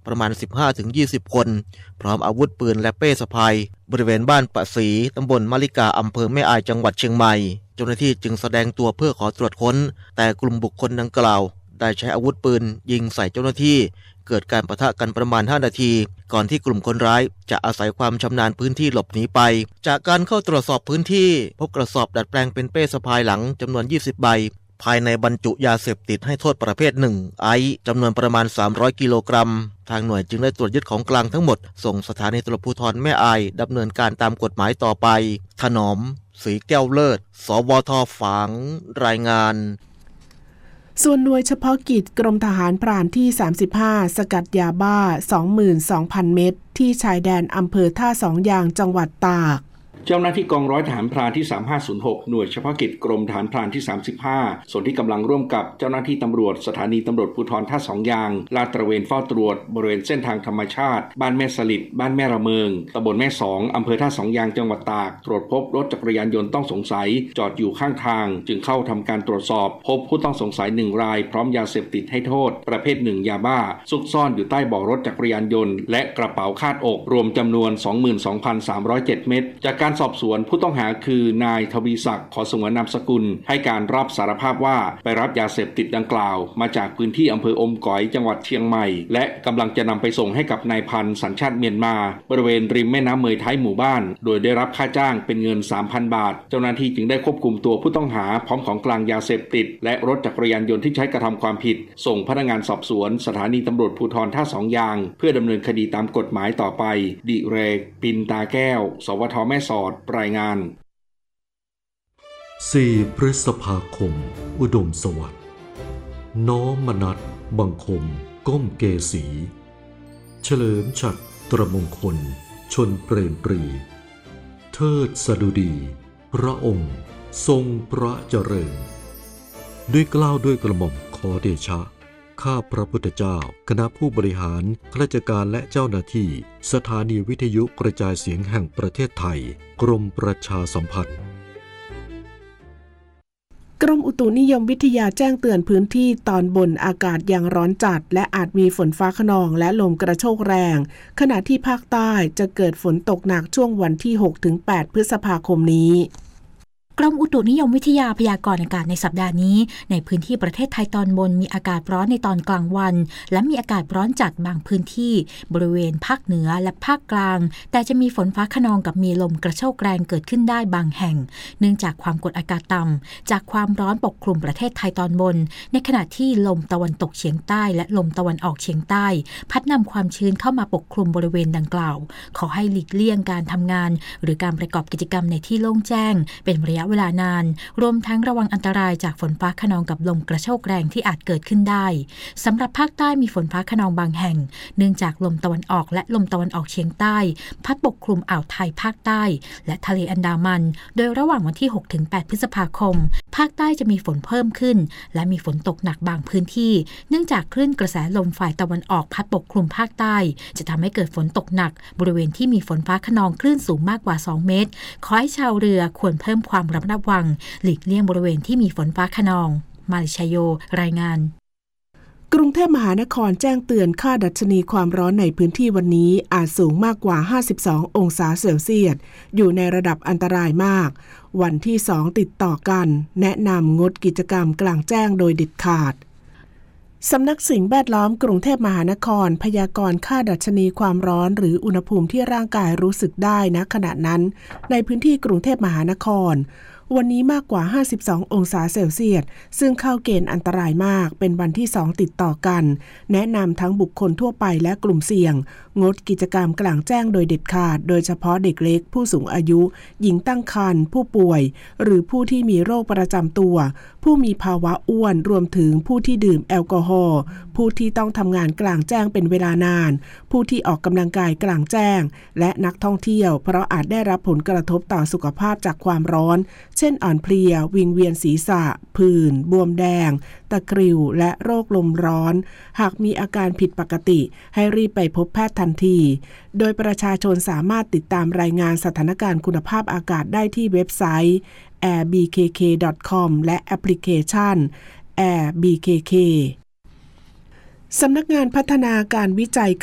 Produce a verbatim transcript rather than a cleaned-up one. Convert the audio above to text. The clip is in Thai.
ประมาณ สิบห้าถึงยี่สิบ คนพร้อมอาวุธปืนและเป้สะพายบริเวณบ้านปะศรีตำบลมะลิกาอำเภอแม่อายจังหวัดเชียงใหม่เจ้าหน้าที่จึงแสดงตัวเพื่อขอตรวจค้นแต่กลุ่มบุคคลดังกล่าวได้ใช้อาวุธปืนยิงใส่เจ้าหน้าที่เกิดการปะทะกันประมาณห้านาทีก่อนที่กลุ่มคนร้ายจะอาศัยความชำนาญพื้นที่หลบหนีไปจากการเข้าตรวจสอบพื้นที่พบกระสอบดัดแปลงเป็นเป้สะพายหลังจำนวนยี่สิบใบภายในบรรจุยาเสพติดให้โทษประเภทหนึ่งไอซ์จำนวนประมาณสามร้อยกิโลกรัมทางหน่วยจึงได้ตรวจยึดของกลางทั้งหมดส่งสถานีตำรวจภูธรแม่อายดำเนินการตามกฎหมายต่อไปถนอมศรีแก้วเลิศสวทฝางรายงานส่วนหน่วยเฉพาะกิจกรมทหารพรานที่สามสิบห้าสกัดยาบ้า สองหมื่นสองพัน เม็ดที่ชายแดนอำเภอท่าสองยางจังหวัดตากเจ้าหน้าที่กองร้อยทหารพรานที่สามห้าศูนย์หกหน่วยเฉพาะกิจกรมทหารพรานที่สามสิบห้าส่วนที่กำลังร่วมกับเจ้าหน้าที่ตำรวจสถานีตำรวจภูธรท่าสองยางลาดตระเวนเฝ้าตรวจบริเวณเส้นทางธรรมชาติบ้านแม่สลิดบ้านแม่ระเมิงตำบลแม่สองอำเภอท่าสองยางจังหวัดตากตรวจพบรถจักรยานยนต์ต้องสงสัยจอดอยู่ข้างทางจึงเข้าทำการตรวจสอบพบผู้ต้องสงสัยหนึ่งรายพร้อมยาเสพติดให้โทษประเภทหนึ่งยาบ้าซุกซ่อนอยู่ใต้เบาะรถจักรยานยนต์และกระเป๋าคาดอกรวมจำนวน สองหมื่นสองพันสามร้อยเจ็ด เม็ดจากการสอบสวนผู้ต้องหาคือนายทวีศักดิ์ขอสงวนนามสกุลให้การรับสารภาพว่าไปรับยาเสพติดดังกล่าวมาจากพื้นที่อำเภออมก๋อยจังหวัดเชียงใหม่และกำลังจะนำไปส่งให้กับนายพันธ์สัญชาติเมียนมาบริเวณริมแม่น้ำเมยท้ายหมู่บ้านโดยได้รับค่าจ้างเป็นเงิน สามพัน บาทเจ้าหน้าที่จึงได้ควบคุมตัวผู้ต้องหาพร้อมของกลางยาเสพติดและรถจักรยานยนต์ที่ใช้กระทำความผิดส่งพนักงานสอบสวนสถานีตำรวจภูธรท่าสองยางเพื่อดำเนินคดีตามกฎหมายต่อไปดิเรกปินตาแก้วสวทแม่สอดรายงานสี่พฤษภาคมอุดมสวัสดิ์น้อมมนัสบังคมก้มเกษีเฉลิมฉัตรตรมงคลชนเปรมปรีเทิดสดุดีพระองค์ทรงพระเจริญด้วยเกล้าด้วยกระหม่อมขอเดชะข้าพระพุทธเจ้าคณะผู้บริหารข้าราชการและเจ้าหน้าที่สถานีวิทยุกระจายเสียงแห่งประเทศไทยกรมประชาสัมพันธ์กรมอุตุนิยมวิทยาแจ้งเตือนพื้นที่ตอนบนอากาศยังร้อนจัดและอาจมีฝนฟ้าคะนองและลมกระโชกแรงขณะที่ภาคใต้จะเกิดฝนตกหนักช่วงวันที่ หกถึงแปด พฤษภาคมนี้กรมอุตุนิยมวิทยาพยากรณ์อากาศในสัปดาห์นี้ในพื้นที่ประเทศไทยตอนบนมีอากาศร้อนในตอนกลางวันและมีอากาศร้อนจัดบางพื้นที่บริเวณภาคเหนือและภาคกลางแต่จะมีฝนฟ้าคะนองกับมีลมกระโชกแรงเกิดขึ้นได้บางแห่งเนื่องจากความกดอากาศต่ำจากความร้อนปกคลุมประเทศไทยตอนบนในขณะที่ลมตะวันตกเฉียงใต้และลมตะวันออกเฉียงใต้พัดนำความชื้นเข้ามาปกคลุมบริเวณดังกล่าวขอให้หลีกเลี่ยงการทำงานหรือการประกอบกิจกรรมในที่โล่งแจ้งเป็นระยะเวลานานรวมทั้งระวังอันตรายจากฝนฟ้าคะนองกับลมกระโชกแรงที่อาจเกิดขึ้นได้สำหรับภาคใต้มีฝนฟ้าคะนองบางแห่งเนื่องจากลมตะวันออกและลมตะวันออกเฉียงใต้พัดปกคลุมอ่าวไทยภาคใต้และทะเลอันดามันโดยระหว่างวันที่ หกถึงแปด พฤษภาคมภาคใต้จะมีฝนเพิ่มขึ้นและมีฝนตกหนักบางพื้นที่เนื่องจากคลื่นกระแสลมฝ่ายตะวันออกพัดปกคลุมภาคใต้จะทำให้เกิดฝนตกหนักบริเวณที่มีฝนฟ้าคะนองคลื่นสูงมากกว่าสองเมตรขอให้ชาวเรือควรเพิ่มความระมัดระวังหลีกเลี่ยงบริเวณที่มีฝนฟ้าคะนองมาลิชโยรายงานกรุงเทพมหานครแจ้งเตือนค่าดัชนีความร้อนในพื้นที่วันนี้อาจสูงมากกว่าห้าสิบสององศาเซลเซียสอยู่ในระดับอันตรายมากวันที่สองติดต่อกันแนะนำงดกิจกรรมกลางแจ้งโดยเด็ดขาดสำนักสิ่งแวดล้อมกรุงเทพมหานครพยากรณ์ค่าดัชนีความร้อนหรืออุณหภูมิที่ร่างกายรู้สึกได้ณขณะนั้นในพื้นที่กรุงเทพมหานครวันนี้มากกว่าห้าสิบสององศาเซลเซียสซึ่งเข้าเกณฑ์อันตรายมากเป็นวันที่สองติดต่อกันแนะนำทั้งบุคคลทั่วไปและกลุ่มเสี่ยงงดกิจกรรมกลางแจ้งโดยเด็ดขาดโดยเฉพาะเด็กเล็กผู้สูงอายุหญิงตั้งครรภ์ผู้ป่วยหรือผู้ที่มีโรคประจำตัวผู้มีภาวะอ้วนรวมถึงผู้ที่ดื่มแอลกอฮอล์ผู้ที่ต้องทำงานกลางแจ้งเป็นเวลานานผู้ที่ออกกำลังกายกลางแจ้งและนักท่องเที่ยวเพราะอาจได้รับผลกระทบต่อสุขภาพจากความร้อนเช่นอ่อนเพลียวิงเวียนศีรษะผื่นบวมแดงตะคริวและโรคลมร้อนหากมีอาการผิดปกติให้รีบไปพบแพทย์ทันทีโดยประชาชนสามารถติดตามรายงานสถานการณ์คุณภาพอากาศได้ที่เว็บไซต์ แอร์ บี เค เค ดอท คอม และแอปพลิเคชัน แอร์ บี เค เค สำนักงานพัฒนาการวิจัย